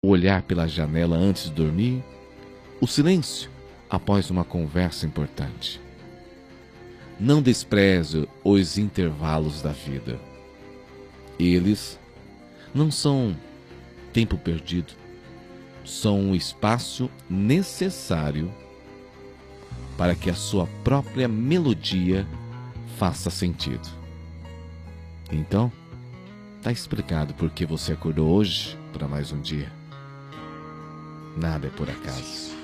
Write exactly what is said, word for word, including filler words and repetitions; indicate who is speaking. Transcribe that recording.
Speaker 1: olhar pela janela antes de dormir, o silêncio após uma conversa importante. Não despreze os intervalos da vida. Eles não são tempo perdido, são um espaço necessário para que a sua própria melodia faça sentido. Então, está explicado por que você acordou hoje para mais um dia. Nada é por acaso.